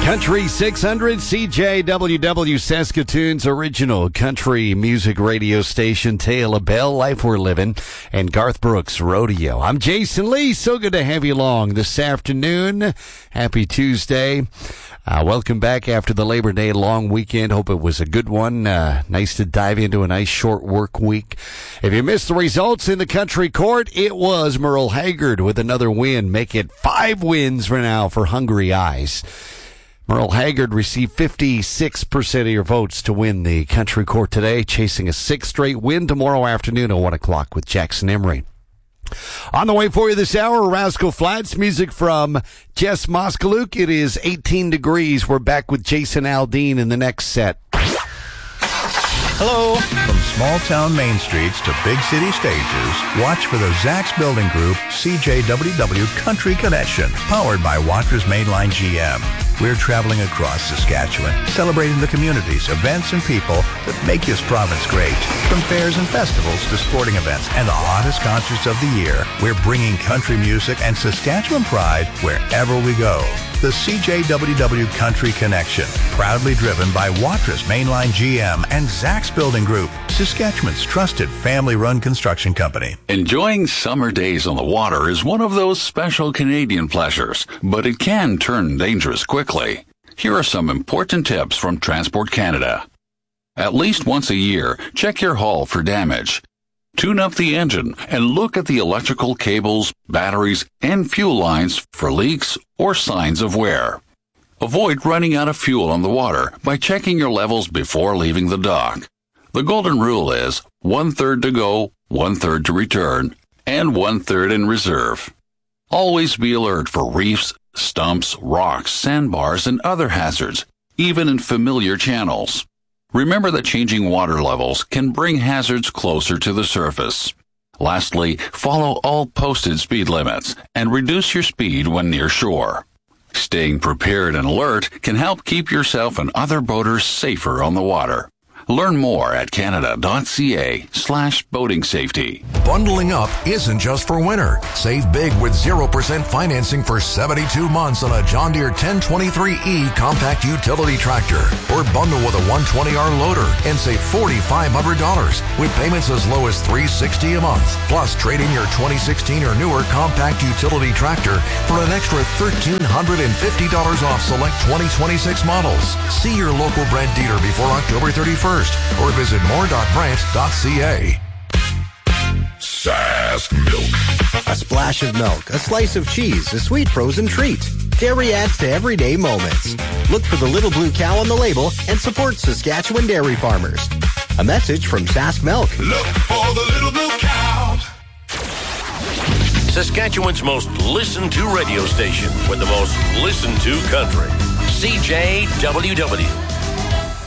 Country 600, CJWW Saskatoon's original country music radio station, Taylor Bell, Life We're Living, and Garth Brooks Rodeo. I'm Jason Lee. So good to have you along this afternoon. Happy Tuesday. Welcome back after the Labor Day long weekend. Hope it was a good one. Nice to dive into a nice short work week. If you missed the results in the country court, it was Merle Haggard with another win. Make it 5 wins for now for Hungry Eyes. Merle Haggard received 56% of your votes to win the country court today, chasing a 6th straight win tomorrow afternoon at 1 o'clock with Jackson Emery. On the way for you this hour, Rascal Flatts, music from Jess Moskaluk. It is 18 degrees. We're back with Jason Aldean in the next set. Hello. From small-town main streets to big city stages, watch for the Zacks Building Group CJWW Country Connection, powered by Watra's Mainline GM. We're traveling across Saskatchewan, celebrating the communities, events, and people that make this province great. From fairs and festivals to sporting events and the hottest concerts of the year, we're bringing country music and Saskatchewan pride wherever we go. The CJWW Country Connection, proudly driven by Watra's Mainline GM and Zacks Building Group, Saskatchewan's trusted family-run construction company. Enjoying summer days on the water is one of those special Canadian pleasures, but it can turn dangerous quickly. Here are some important tips from Transport Canada. At least once a year, check your hull for damage. Tune up the engine and look at the electrical cables, batteries, and fuel lines for leaks or signs of wear. Avoid running out of fuel on the water by checking your levels before leaving the dock. The golden rule is 1/3 to go, 1/3 to return, and 1/3 in reserve. Always be alert for reefs, stumps, rocks, sandbars, and other hazards, even in familiar channels. Remember that changing water levels can bring hazards closer to the surface. Lastly, follow all posted speed limits and reduce your speed when near shore. Staying prepared and alert can help keep yourself and other boaters safer on the water. Learn more at canada.ca/boating safety. Bundling up isn't just for winter. Save big with 0% financing for 72 months on a John Deere 1023E compact utility tractor. Or bundle with a 120R loader and save $4,500 with payments as low as $360 a month. Plus, trade in your 2016 or newer compact utility tractor for an extra $1,350 off select 2026 models. See your local Brent dealer before October 31st. Or visit more.brent.ca. Sask Milk. A splash of milk, a slice of cheese, a sweet frozen treat. Dairy adds to everyday moments. Look for the little blue cow on the label and support Saskatchewan dairy farmers. A message from Sask Milk. Look for the little blue cow. Saskatchewan's most listened to radio station with the most listened to country. CJWW.